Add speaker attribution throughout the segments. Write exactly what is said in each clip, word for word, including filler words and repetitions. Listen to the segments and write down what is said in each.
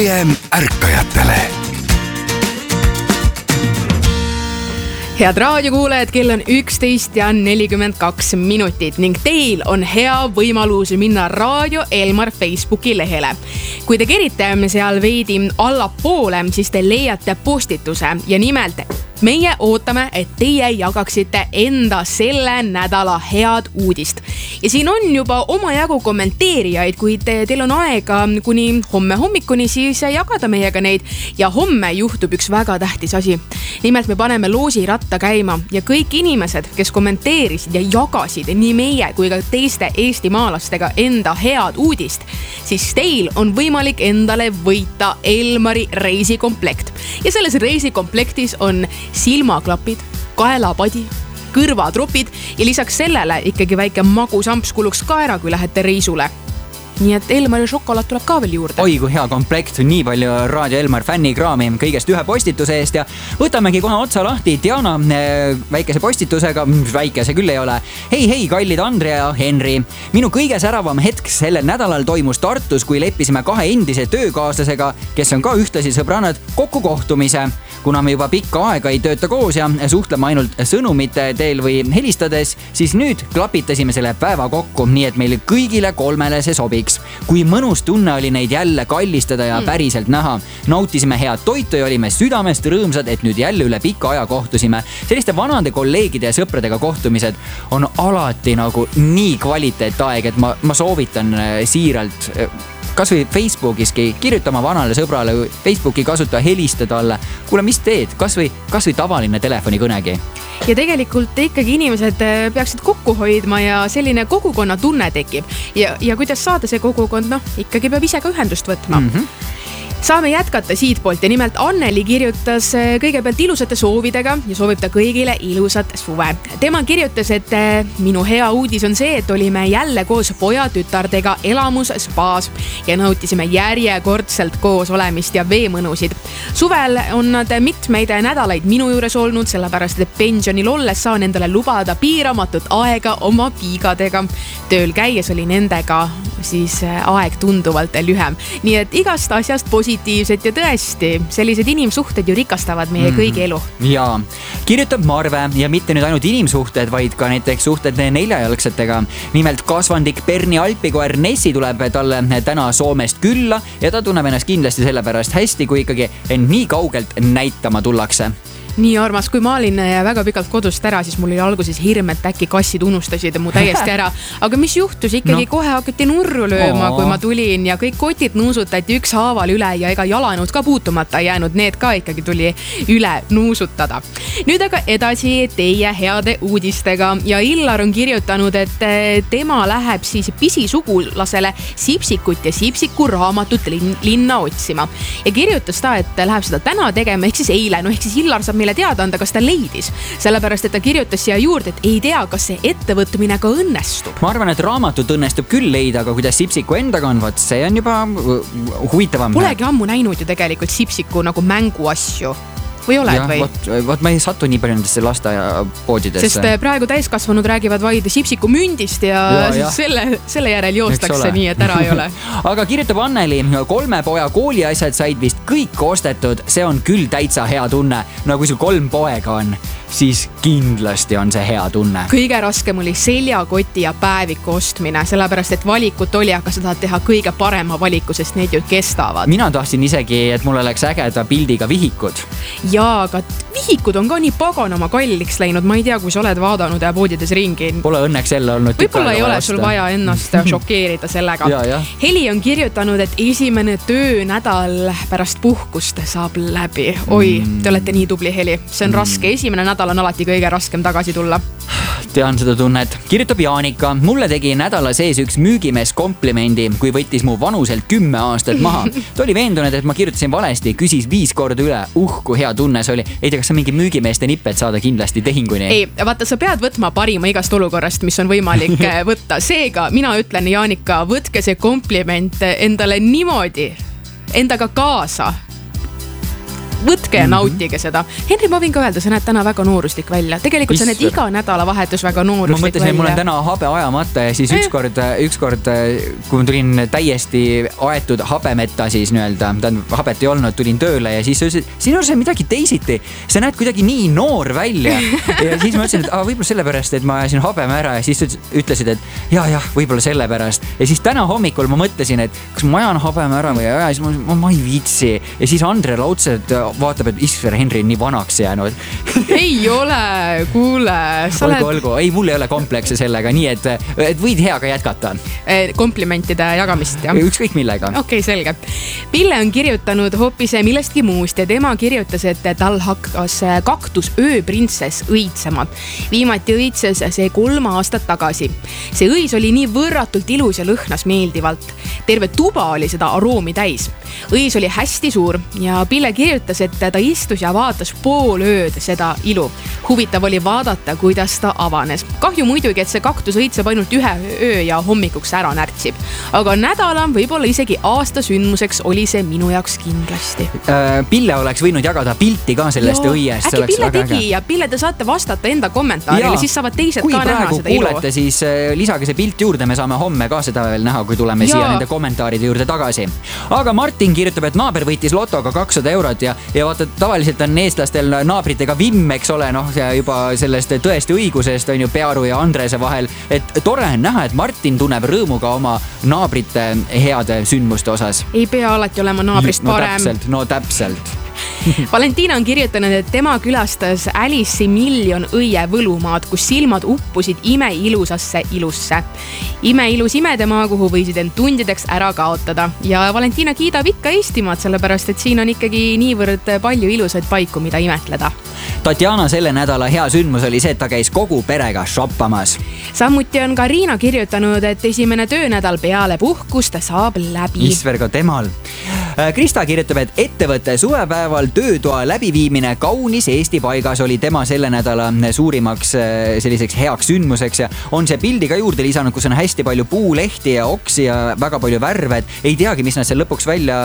Speaker 1: pigem ärkajatele.
Speaker 2: Head raadiokuulajad, kell on üksteist ja nelikümmend kaks minutit ning teil on hea võimalus minna Raadio Elmar Facebooki lehele. Kui te kerite seal veidi allapoole, siis te leiate postituse ja nimelt meie ootame, et teie jagaksite enda selle nädala head uudist. Ja siin on juba omajagu kommenteerijaid, kuid teil on aega kuni homme hommikuni siis jagada meiega neid ja homme juhtub üks väga tähtis asi. Nimelt me paneme loosi ratta käima ja kõik inimesed, kes kommenteerisid ja jagasid nii meie kui ka teiste eestimaalastega enda head uudist, siis teil on võimalik endale võita Elmari reisikomplekt. Ja selles reisikomplektis on silmaklapid, kaelapadi, kõrvatropid ja lisaks sellele ikkagi väike magusamps kuluks ka ära, kui lähete reisule. Nii et Elmari šokolaad tuleb ka veel juurde.
Speaker 3: Oi, kui hea komplekt, nii palju Raadio Elmar fännikraami kõigest ühe postituse eest ja võtamegi kohe otsa lahti Diana väikese postitusega, väikese küll ei ole. Hei, hei, kallid Andre ja Henri. Minu kõige säravam hetk sellel nädalal toimus Tartus, kui leppisime kahe endise töökaaslasega, kes on ka ühtlasi sõbrannad, kokku kohtumise. Kuna me juba pikka aega ei tööta koos ja suhtleme ainult sõnumite teel või helistades, siis nüüd klapitasime selle päeva kokku, nii et meil kõigile kolmele see sobiks. Kui mõnus tunne oli neid jälle kallistada ja päriselt näha. Nautisime head toitu ja olime südamest rõõmsad, et nüüd jälle üle pika aja kohtusime. Selliste vanade kolleegide ja sõpradega kohtumised on alati nagu nii kvaliteetaeg, et ma, ma soovitan siiralt kas või Facebookiski kirjutama vanale sõbrale, Facebooki kasuta, helista talle. Kuule, mis teed? Kas või, kas või tavaline telefonikõnegi.
Speaker 2: Ja tegelikult ikkagi inimesed peaksid kokku hoidma ja selline kogukonna tunne tekib. Ja, ja kuidas saada see kogukond, noh, ikkagi peab ise ka ühendust võtma. Mm-hmm. Saame jätkata siit poolt ja nimelt Anneli kirjutas kõigepealt ilusate soovidega ja soovib ta kõigile ilusat suve. Tema kirjutas, et minu hea uudis on see, et olime jälle koos pojatütardega elamus spaas ja nautisime järjekordselt koos olemist ja veemõnusid. Suvel on nad mitmeid nädalaid minu juures olnud, sellepärast et pensionil olles saan endale lubada piiramatut aega oma piigadega. Tööl käies oli nendega siis aeg tunduvalt lühem. Nii et igast asjast positiivset ja tõesti, sellised inimsuhted ju rikastavad meie mm. kõigi elu.
Speaker 3: Jaa, kirjutab Marve ja mitte nüüd ainult inimsuhted, vaid ka näiteks suhted neljajalgsetega. Nimelt kasvandik Berni Alpikoer Nessi tuleb talle täna Soomest külla ja ta tunneb ennast kindlasti sellepärast hästi, kui ikkagi end nii kaugelt näitama tullakse.
Speaker 2: Nii armas, kui ma olin väga pikalt kodust ära, siis mul oli alguses hirm, et äkki kassid unustasid mu täiesti ära. Aga mis juhtus? Ikkagi no. Kohe hakati nurru lööma, kui ma tulin ja kõik kotid nuusutati üks haaval üle ja ega jalanud ka puutumata jäänud. Need ka ikkagi tuli üle nuusutada. Nüüd aga edasi teie heade uudistega ja Illar on kirjutanud, et tema läheb siis pisisugulasele Sipsikut ja Sipsiku raamatut linna otsima. Ja kirjutas ta, et läheb seda täna tegema, ehk siis eile, no ehk siis Illar saab teada anda, kas ta leidis. Sellepärast, et ta kirjutas siia juurde, et ei tea, kas see ettevõtmine ka õnnestub.
Speaker 3: Ma arvan, et raamatut õnnestub küll leida, aga kuidas Sipsiku endaga on, võt, see on juba huvitavam.
Speaker 2: Polegi ammu näinud ju tegelikult Sipsiku nagu mänguasju. Või oled
Speaker 3: ja,
Speaker 2: või?
Speaker 3: Võt, võt, ma ei satu nii palju nendesse lastepoodidesse.
Speaker 2: Sest praegu täiskasvanud räägivad vaid Sipsiku mündist ja, ja, ja. Selle, selle järel joostakse nii, et ära ei ole.
Speaker 3: Aga kirjutab Anneli, kolme poja kooliasjad said vist kõik ostetud, see on küll täitsa hea tunne. No kui sul kolm poega on, siis kindlasti on see hea tunne.
Speaker 2: Kõige raskem oli seljakoti ja päeviku ostmine, sellepärast et valikut oli, aga sa tahad teha kõige parema valiku, sest need ju kestavad.
Speaker 3: Mina tahtsin isegi, et mul oleks ägeda pildiga vihikud.
Speaker 2: Jaa, aga vihikud on ka nii paganama kalliks läinud. Ma ei tea, kui sa oled vaadanud ja poodides ringi.
Speaker 3: Pole õnneks jälle olnud.
Speaker 2: Võib-olla ei ole sul vaja ennast šokeerida sellega.
Speaker 3: Ja, ja.
Speaker 2: Heli on kirjutanud, et esimene töönädal pärast puhkust saab läbi. Oi, te olete nii tubli, Heli. See on mm. raske. Esimene nädal on alati kõige raskem tagasi tulla.
Speaker 3: Tean seda tunnet. Kirjutab Jaanika. Mulle tegi nädala sees üks müügimees komplimendi, kui võttis mu vanuselt kümme aastat maha. Ta oli veendunud, et ma kirjutasin valesti, küsis viis korda üle. Uh, kui hea tunne see oli. Ei tea, kas on mingi müügimeeste nipp, et saada kindlasti tehinguni?
Speaker 2: Ei, vaata, sa pead võtma parima igast olukorrast, mis on võimalik võtta. Seega, mina ütlen, Jaanika, võtke see kompliment endale niimoodi, endaga kaasa. võtke ja nautige seda. Henri, ma võin ka öelda, sa näed täna väga noorustik välja. Tegelikult sa näed iga nädalavahetus väga noorustik välja.
Speaker 3: Ma mõtlesin, et mul on täna habe ajamata ja siis ükskord, ükskord, kui ma tulin täiesti aetud habemetta, siis nii-öelda, habet ei olnud, tulin tööle ja siis ütlesin, siin on see midagi teisiti. Sa näed kuidagi nii noor välja. Ja siis ma ütlesin, et ah, võib-olla sellepärast, et ma ajasin habeme ära ja siis ütlesid, et ja, jah, võib-olla sellepärast. Ja siis täna hommikul ma mõtlesin, et kas ma ajan habeme ära või ja siis ma, ma, ma ei viitsi. Ja siis Andre laudselt vaatab, et Isver Henri on nii vanaks jäänud.
Speaker 2: Ei ole, kuule.
Speaker 3: Olgu, oled... olgu. Ei, mul ei ole komplekse sellega, nii et, et võid heaga jätkata.
Speaker 2: Komplimentide jagamist, jah?
Speaker 3: Ükskõik millega.
Speaker 2: Okei, okay, selge. Pille on kirjutanud hoopis millestki muust ja tema kirjutas, et tal hakkas kaktus ööprintsess õitsema. Viimati õitses see kolm aastat tagasi. See õis oli nii võrratult ilus ja lõhnas meeldivalt. Terve tuba oli seda aroomi täis. Õis oli hästi suur ja Pille kirjutas, et ta istus ja vaatas pool ööd seda ilu. Huvitav oli vaadata, kuidas ta avanes. Kahju muidugi, et see kaktus õitseb ainult ühe öö ja hommikuks ära närtsib. Aga nädala, võib-olla isegi aasta sündmuseks oli see minu jaoks kindlasti.
Speaker 3: Pille oleks võinud jagada pilti ka sellest Joo, õiest.
Speaker 2: Äkki Pille tegi ja Pille te saate vastata enda kommentaarile, siis saavad teised kui ka näha seda ilu.
Speaker 3: Kui praegu kuulete, siis lisage see pilt juurde, me saame homme ka seda veel näha, kui tuleme ja. Siia nende kommentaaride juurde tagasi. Aga Martin kirjutab, et naaber võitis lotoga kakssada eurot ja, ja vaata, tavaliselt on eestlastel naabritega vimm, eks ole, noh, juba sellest tõesti õigusest on ju Pearu ja Andrese vahel, et tore on näha, et Martin tunneb rõõmuga oma naabrite heade sündmuste osas.
Speaker 2: Ei pea alati olema naabrist
Speaker 3: no,
Speaker 2: parem.
Speaker 3: Täpselt, no täpselt.
Speaker 2: Valentina on kirjutanud, et tema külastas Alice'i miljon õie võlumaad, kus silmad uppusid imeilusasse ilusse. Imeilus imedemaa, kuhu võisid end tundideks ära kaotada. Ja Valentina kiidab ikka Eestimaad, sellepärast, et siin on ikkagi niivõrd palju ilusaid paiku, mida imetleda.
Speaker 3: Tatjana selle nädala hea sündmus oli see, et ta käis kogu perega shoppamas.
Speaker 2: Samuti on ka Riina kirjutanud, et esimene töönädal peale puhkust saab läbi.
Speaker 3: Isver ka temal. Krista kirjutab, et ettevõtte suvepäeval töötoa läbiviimine kaunis Eesti paigas oli tema selle nädala suurimaks selliseks heaks sündmuseks ja on see pildi ka juurde lisanud, kus on hästi palju puulehti ja oksi ja väga palju värve, et ei teagi, mis nad seal lõpuks välja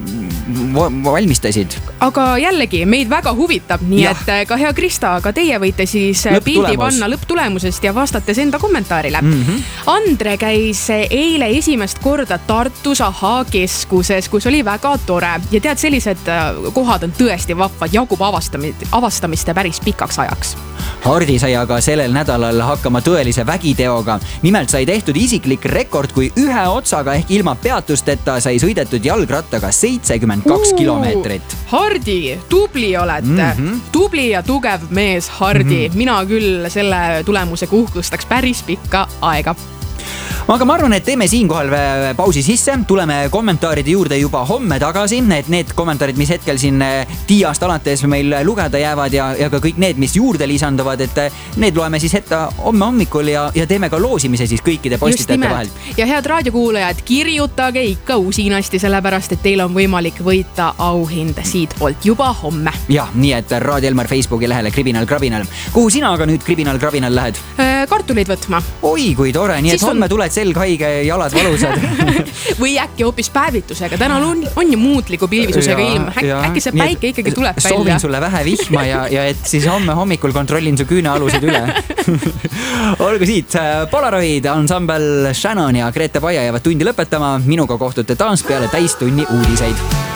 Speaker 3: valmistasid.
Speaker 2: Aga jällegi, meid väga huvitab, nii ja. Et ka hea Krista, aga teie võite siis pildi panna lõpptulemusest ja vastates enda kommentaarile. Mm-hmm. Andre käis eile esimest korda Tartus Aha keskuses, kus oli väga tore ja tead, sellised kohad on tõesti vahvad, jagub avastamist, avastamist päris pikaks ajaks.
Speaker 3: Hardi sai aga sellel nädalal hakkama tõelise vägiteoga. Nimelt sai tehtud isiklik rekord, kui ühe otsaga ehk ilma peatusteta sai sõidetud jalgrattaga seitsekümmend kaks kilomeetrit.
Speaker 2: Hardi, tubli olete. Mm-hmm. Tubli ja tugev mees Hardi. Mm-hmm. Mina küll selle tulemusega uhkustaks päris pikka aega.
Speaker 3: Aga ma arvan, et teeme siinkohal pausi sisse, tuleme kommentaaride juurde juba homme tagasi, et need kommentaarid, mis hetkel siin tiiast alates meil lugeda jäävad ja, ja ka kõik need, mis juurde lisanduvad, et need loeme siis ette homme hommikul ja, ja teeme ka loosimise siis kõikide postitajate vahel.
Speaker 2: Ja head raadiokuulajad, kirjutage ikka usinasti, sellepärast, et teil on võimalik võita auhind siit poolt juba homme.
Speaker 3: Ja, nii et Raadio Elmar Facebooki lehele Kriminal Krabinal. Kuhu sina aga nüüd Kriminal Krabinal lähed?
Speaker 2: Kartuleid võtma.
Speaker 3: Oi, kui tore, nii et siis homme on... tuled selg haige, jalad valusad.
Speaker 2: Või äkki hoopis päevitusega. Täna on, on ju muutliku pilvisusega ilm. Äkki, äkki see päike ikkagi tuleb välja.
Speaker 3: Soovin sulle vähe vihma ja, ja et siis homme hommikul kontrollin su küünealused üle. Olgu siit, Polaroid, ansambel Shannon ja Grete Paia jäävad tundi lõpetama. Minuga kohtute taas peale täistunni uudiseid.